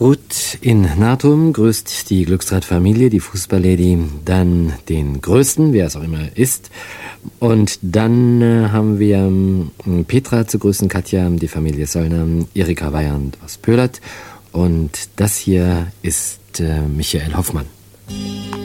Ruth in Natum grüßt die Glücksrad-Familie, die Fußballlady, dann den Größten, wer es auch immer ist. Und dann haben wir Petra zu grüßen, Katja, die Familie Söllner, Erika Weyand aus Pölert. Und das hier ist Michael Hoffmann.